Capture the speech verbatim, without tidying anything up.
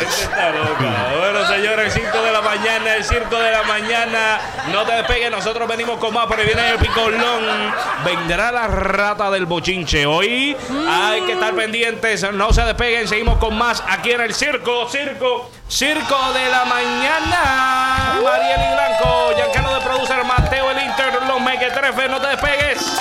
está loca. Bueno, señores, el circo de la mañana, el circo de la mañana. No te despegues, nosotros venimos con más, pero viene el picolón. Vendrá la rata del bochinche. Hoy mm. hay que estar pendientes, no se despeguen, seguimos con más aquí en el circo, circo, circo de la mañana. Uh. Marieli Blanco, Giancarlo de producer, Mateo el Inter, los mequetrefes, no te despegues.